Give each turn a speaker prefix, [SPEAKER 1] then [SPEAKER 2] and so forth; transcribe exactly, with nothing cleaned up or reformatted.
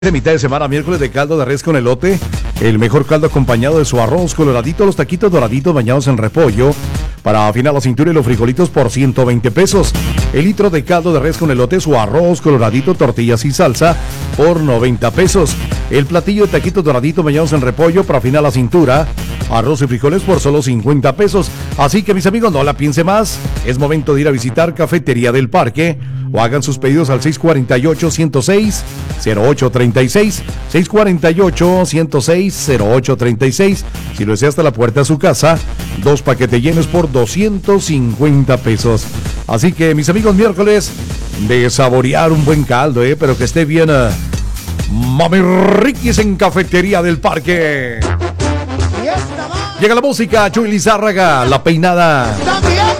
[SPEAKER 1] De mitad de semana, miércoles de caldo de res con elote, el mejor caldo acompañado de su arroz coloradito, los taquitos doraditos bañados en repollo, para afinar la cintura y los frijolitos por ciento veinte pesos. El litro de caldo de res con elote, su arroz coloradito, tortillas y salsa por noventa pesos. El platillo de taquitos doraditos bañados en repollo para afinar la cintura, arroz y frijoles por solo cincuenta pesos. Así que mis amigos, no la piense más, es momento de ir a visitar Cafetería del Parque o hagan sus pedidos al seis cuatro ocho, uno cero seis, cero ocho tres seis, seis cuatro ocho, uno cero seis, cero ocho tres seis. Si lo desea hasta la puerta de su casa, dos paquetes llenos por doscientos cincuenta pesos. Así que mis amigos, miércoles de saborear un buen caldo, ¿eh? Pero que esté bien. Uh, Mami Riquis en Cafetería del Parque. Llega la música, Chuy Lizárraga, la peinada.